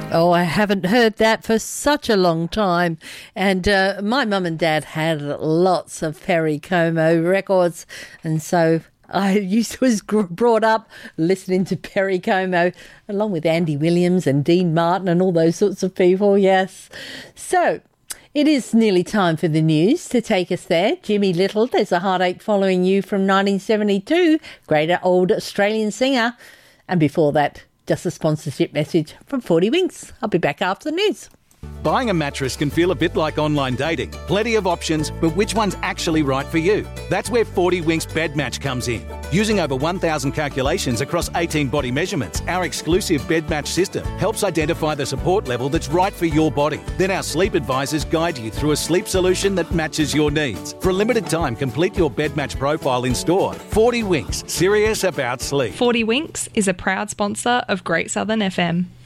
Oh, I haven't heard that for such a long time. And my mum and dad had lots of Perry Como records. And so I was brought up listening to Perry Como, along with Andy Williams and Dean Martin and all those sorts of people, yes. So it is nearly time for the news to take us there. Jimmy Little, There's a Heartache Following You from 1972, great old Australian singer. And before that, just a sponsorship message from 40 Winks. I'll be back after the news. Buying a mattress can feel a bit like online dating. Plenty of options, but which one's actually right for you? That's where 40 Winks Bed Match comes in. Using over 1,000 calculations across 18 body measurements, our exclusive Bed Match system helps identify the support level that's right for your body. Then our sleep advisors guide you through a sleep solution that matches your needs. For a limited time, complete your Bed Match profile in store. 40 Winks, serious about sleep. 40 Winks is a proud sponsor of Great Southern FM.